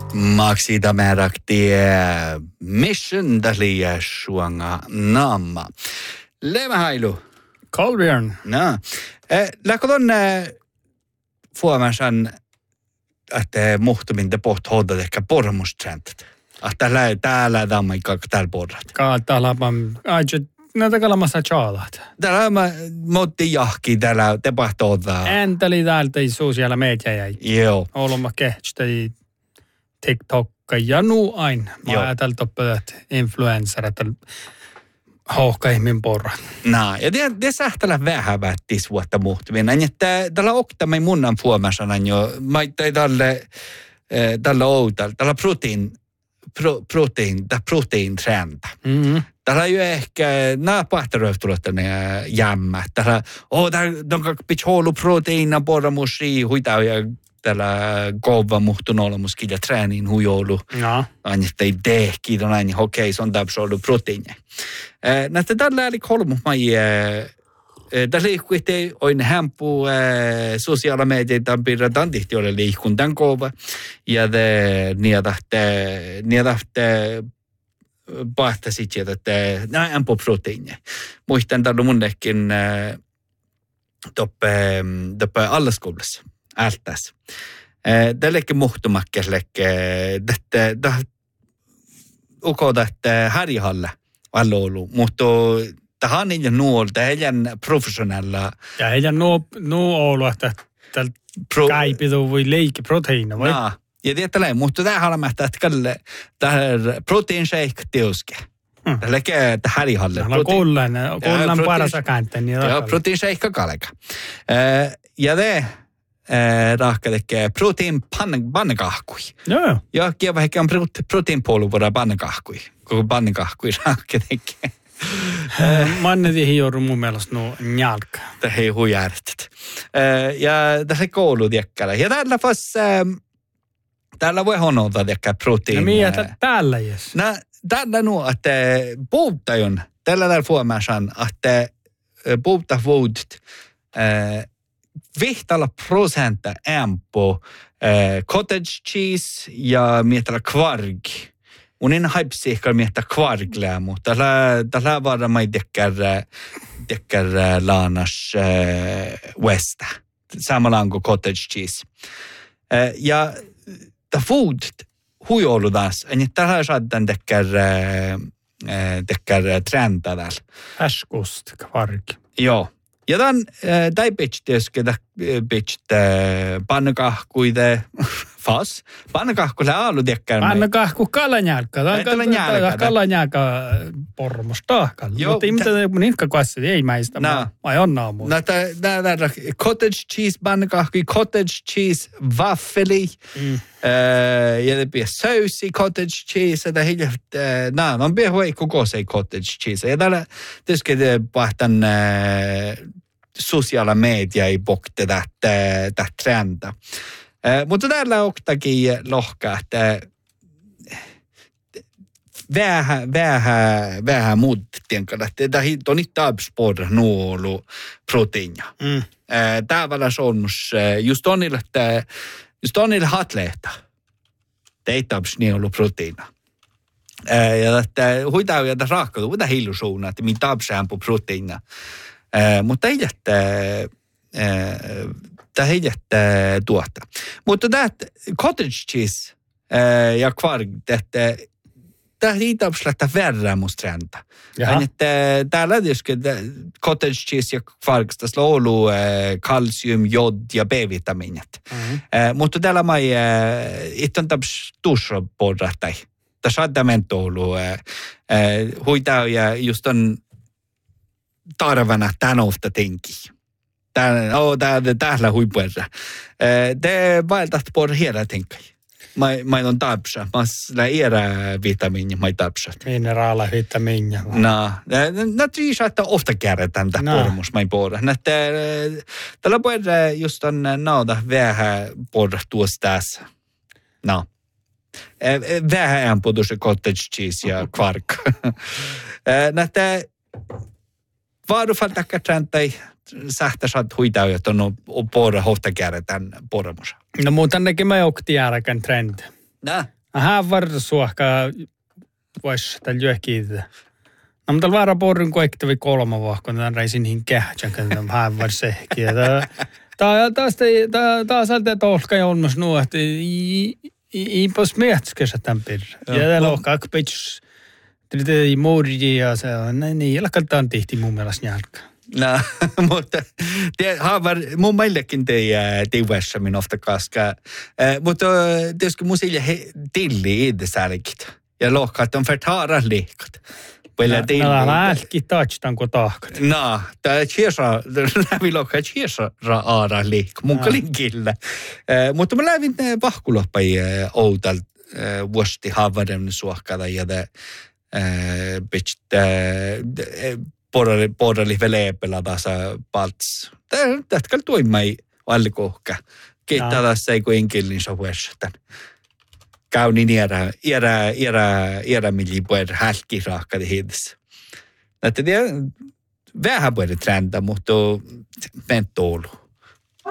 Maksida määräkti mission täliä suanga naama. Lemahailu. Kolbjörn. No. Läkkodon fuomasan, että muhtuminte poht hoidat ehkä pormustrentat. Että täällä dammaikka täällä porrat. Täällä on näitä kalamassa tjaalat. Täällä motti jahki täällä tapahtuuta. Enteli täältä isuu siellä meitä jäi. Joo. Olemme kehtstäi TikTokka ja nuu aina. Mä ajattelin toppöät influencerat hauhka ihmin porrat. No, ja det sähtälä vähän vättis vuotta muhtuminen. Että tällä oktamme munnan fuomasanan jo, maittai tällä outal, tällä proteiinträntä. Mm-hmm. Täällä ei ole ehkä, nämä pahtaröftulot tänne jämmä. Täällä, täällä pitää olla proteiina porramusi, huitaa ja täällä kova muhtun olemuskin ja trääniin huijoulu. No. Aina ei tehki, on aina okei, se on täpsä ollut proteiinia. Näistä tällä oli kolmus mai, tässä liikkuitte on hämpu sosiaalimeedian piirretaan tihti ole liikkuntan kova. Ja niitä pahtasit sieltä, että nämä hämpu proteiinia. Muistan täällä munnekin toppe allaskoulussa. Ältäs. Tällekin muhtumakkeslekke, että ukoda, että härjähalla on ollut, mutta tähän ei nuolta, heidän professionella. Ja heidän nuo ollut, että täällä käipituu voi leikki proteiina, vai? No, ja tietää, mutta tähän on mättä, että tämä protein shake teoske. Tällekin härjähalla. Täällä on kollan parasa kääntäni. Joo, protein shake kallega. Ja te rahka tekee protein pannekahkui. Joo. Ja kieva ehkä on proteinpuolu voidaan pannekahkui. Koko pannekahkui rahka tekee. Mannetin hijoudun mun mielestä njalka. Tämä ei huijärtet. Ja tässä koulu tiekkäällä. Ja täällä voi honota tiekkä protein. No mitä täällä jes? Täällä nuo, että puhuttajon. Täällä fuomasan, että puhutta vuodet. Vihtalla prosenta ämpö cottage cheese ja mietellä kvarg. Mun en haipsi ehkä miettä kvarglää, mutta tällä vara mai dekkar laanas westa. Samalla kuin cottage cheese. Ja tämä food huijoludas, niin tällä saadaan dekkar träntä täällä. Äskust kvarg. Joo. Ja tämän pitää pannakahkuide fas. Pannakahkuille aalu tiekkään. Pannakahku kalanjälkä. Kalanjälkä pormos tahkalla. Mutta ei mitään niinkä kanssa, ei mäistä. Mä onnaa muuta. Tämä cottage cheese pannakahkui, cottage cheese waffeli. Ja det blir sausi cottage cheese. On blir huoi koko se cottage cheese. Ja täällä tietysti pahtan sosiaala media ei pokte tätä träntä. Mutta täällä on oktakin lohka, että vähän muuttiankalla, että tämä on nyt taapspor nuolu proteiinia. Täällä on just onille hatlehta. Ei taaps niin ollut proteiina. Ja että huitaa ja tässä raakka, huitaa hillusuuna, että minä taapsään på proteiina. Mutta ei jättää tuota. Mutta tämä cottage cheese ja kvarg, tämä ei tapslättä verran musta räntä. Täällä tietysti cottage cheese ja kvarg, tässä on ollut kalsium, jod ja B-vitamiinit. Mutta täällä ei ole taps tuusraporrattai. Tässä on tämä ollut huitaa ja just on tarvana tämän ofta tenki. Täällä huipuerra. Det valtat på hela tänkai. Mä on tapsa. Mä era vitamiini, mä tapsa. Mineraala vitamiinia. No, viisa, että ofta kärretään tätä pormus, mä porra. Tällä puolella just on nauta vähän porra tuossa tässä. No. Vähän on tuossa cottage cheese ja kvark. Näitä vaadufaltakka träntäi sähtä saat huitaa, että on porra hofta kärretään pormus. No muuta nekin mä joukti järkän trendi. Hän varsuahka vois tällä johonkin. No, mutta vaara porrin koektavi 3 vuotta, kun reisin hin kähtsän, kun hän varsehki. Taas alta tolka ja on myös nuo, että ei pos mietskessä tämän pirra. Ja täällä on kakpits, ei muuri ja se on, niin jalkaltaan tehti mun mielestä jälkeen. No, mutta mun meillekin tei vässämin ofta kaska. Mutta tietysti mun sille tilli idesälkit. Ja lohkaat on förtara liikat. No, lähki touchdown kuin tahkat. No, tämä chiesa, läpi lohkaa chiesa aara liik. Mun kalinkillä. Mutta mä lävin vahkuloppai outal vuosti haavaren suohkada ja bitch porali veleepellä tasa palts. Tätkal toimai allikohka. Kiittää tässä ei kuin inkillin sovuessa. Kaunin era milli puer hälki raakadi hiidessä. Näitä vähän pueri trenda, mutta mentoulu.